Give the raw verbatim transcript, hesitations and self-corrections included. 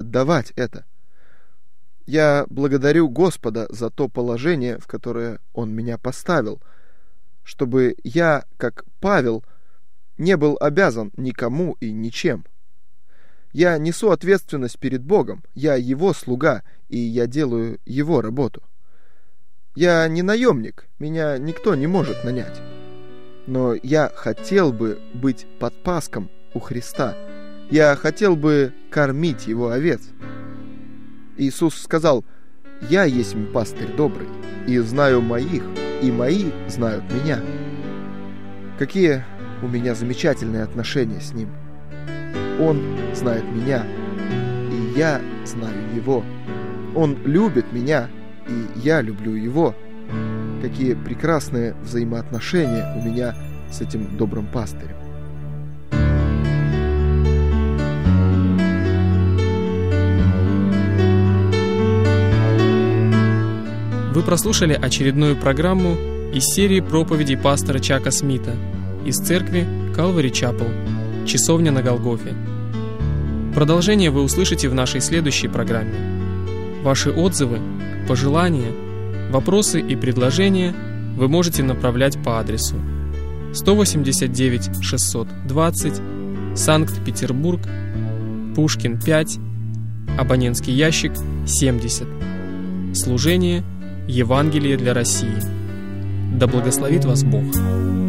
отдавать это. Я благодарю Господа за то положение, в которое Он меня поставил, чтобы я, как Павел, не был обязан никому и ничем. Я несу ответственность перед Богом, я Его слуга, и я делаю Его работу. Я не наемник, меня никто не может нанять. Но я хотел бы быть подпаском у Христа. Я хотел бы кормить Его овец. Иисус сказал: «Я есть пастырь добрый, и знаю моих, и мои знают меня». Какие у меня замечательные отношения с Ним. Он знает меня, и я знаю Его. Он любит меня, и я люблю Его. Какие прекрасные взаимоотношения у меня с этим добрым пастырем. Вы прослушали очередную программу из серии проповедей пастора Чака Смита из церкви Calvary Chapel, Часовня на Голгофе. Продолжение вы услышите в нашей следующей программе. Ваши отзывы, пожелания, вопросы и предложения вы можете направлять по адресу сто восемьдесят девять шестьсот двадцать, Санкт-Петербург, Пушкин пять, абонентский ящик семьдесят. Служение Евангелие для России. Да благословит вас Бог.